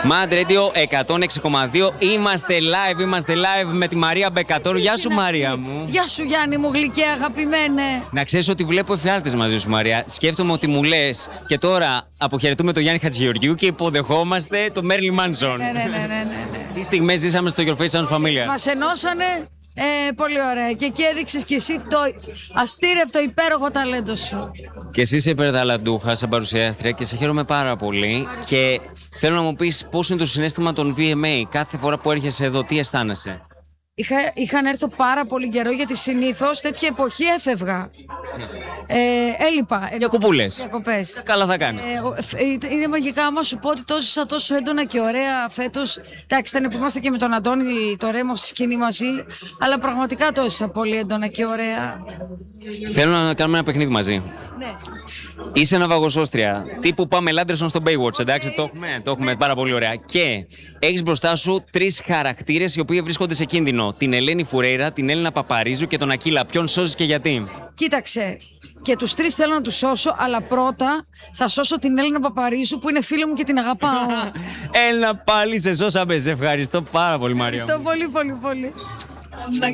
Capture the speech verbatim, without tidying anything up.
Mad Radio εκατόν έξι κόμμα δύο. Είμαστε live, είμαστε live με τη Μαρία Μπεκατόρου. Γεια σου, Μαρία μου. Γεια σου, Γιάννη μου, γλυκέ αγαπημένε. Να ξέρεις ότι βλέπω εφιάλτες μαζί σου, Μαρία. Σκέφτομαι ότι μου λες και τώρα αποχαιρετούμε τον Γιάννη Χατζηγεωργίου και υποδεχόμαστε τον Μέρλιν Μάνσον. Ναι, ναι, ναι, ναι, ναι. Τι στιγμές ζήσαμε στο Your Face Sounds Familia. Μας ενώσανε. Ε, πολύ ωραία. Και εκεί έδειξες και εσύ το αστήρευτο υπέροχο ταλέντο σου. Και εσύ είσαι υπερταλαντούχα σαν παρουσιάστρια και σε χαίρομαι πάρα πολύ. Και θέλω να μου πεις πώς είναι το συναίσθημα των βι εμ έι κάθε φορά που έρχεσαι εδώ, τι αισθάνεσαι? Είχα, είχαν έρθει πάρα πολύ καιρό γιατί συνήθως τέτοια εποχή έφευγα. Ε, έλειπα. Διακοπούλες. Διακοπές. Καλά θα κάνεις. Ε, είναι μαγικά άμα σου πω ότι το ζήσα τόσο έντονα και ωραία φέτος. Εντάξει, ήταν που είμαστε και με τον Αντώνη το Ρέμο στη σκηνή μαζί. Αλλά πραγματικά το ζήσα πολύ έντονα και ωραία. Θέλω να κάνουμε ένα παιχνίδι μαζί. Ναι. Είσαι ναυαγοσώστρια. Τύπου πάμε Λάντερσον στο Baywatch. Εντάξει, το έχουμε, το έχουμε πάρα πολύ ωραία. Και έχεις μπροστά σου τρεις χαρακτήρες οι οποίοι βρίσκονται σε κίνδυνο. Την Ελένη Φουρέιρα, την Έλληνα Παπαρίζου και τον Ακύλα. Ποιον σώζεις και γιατί? Κοίταξε. Και τους τρεις θέλω να τους σώσω, αλλά πρώτα θα σώσω την Έλληνα Παπαρίζου που είναι φίλη μου και την αγαπάω. Έλα πάλι, σε σώσαμε. Σε ευχαριστώ πάρα πολύ, Μαρία. Ευχαριστώ πολύ, πολύ, πολύ.